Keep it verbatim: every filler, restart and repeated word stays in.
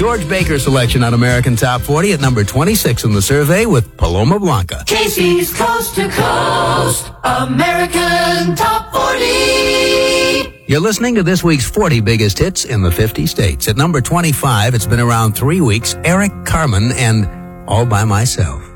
George Baker selection on American Top forty at number twenty-six in the survey with Paloma Blanca. Casey's Coast to Coast, American Top forty. You're listening to this week's forty biggest hits in the fifty states. At number twenty-five, it's been around three weeks, Eric Carmen and All By Myself.